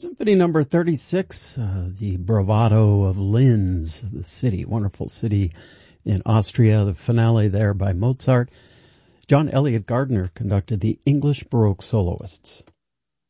Symphony number 36, the bravado of Linz, the city, wonderful city in Austria, the finale there by Mozart. John Elliott Gardner conducted the English Baroque Soloists.